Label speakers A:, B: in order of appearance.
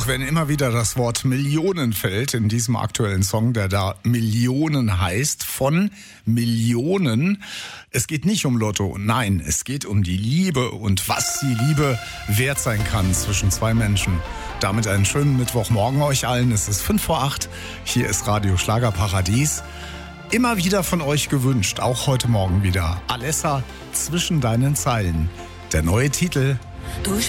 A: auch wenn immer wieder das Wort Millionen fällt in diesem aktuellen Song, der da Millionen heißt, von Millionen. Es geht nicht um Lotto, nein, es geht um die Liebe und was die Liebe wert sein kann zwischen zwei Menschen. Damit einen schönen Mittwochmorgen euch allen. Es ist 5:08. Hier ist Radio Schlagerparadies. Immer wieder von euch gewünscht, auch heute Morgen wieder. Alessa, zwischen deinen Zeilen. Der neue Titel.
B: Du